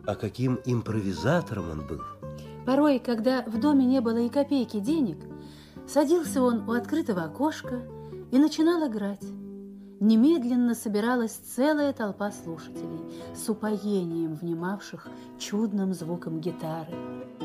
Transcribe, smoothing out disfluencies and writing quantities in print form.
А каким импровизатором он был! Порой, когда в доме не было и копейки денег, садился он у открытого окошка и начинал играть. Немедленно собиралась целая толпа слушателей, с упоением внимавших чудным звукам гитары.